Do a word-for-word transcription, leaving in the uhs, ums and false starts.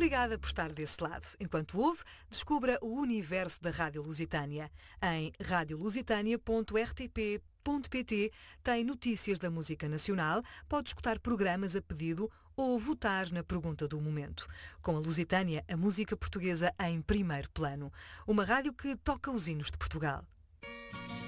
Obrigada por estar desse lado. Enquanto ouve, descubra o universo da Rádio Lusitânia. Em radio lusitânia ponto r t p ponto p t tem notícias da música nacional, pode escutar programas a pedido ou votar na pergunta do momento. Com a Lusitânia, a música portuguesa em primeiro plano. Uma rádio que toca os hinos de Portugal.